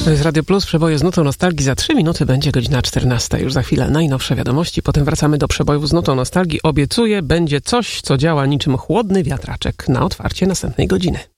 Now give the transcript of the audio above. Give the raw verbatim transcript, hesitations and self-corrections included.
To jest Radio Plus, przeboje z nutą nostalgii. Za trzy minuty będzie godzina czternasta. Już za chwilę najnowsze wiadomości. Potem wracamy do przebojów z nutą nostalgii. Obiecuję, będzie coś, co działa niczym chłodny wiatraczek na otwarcie następnej godziny.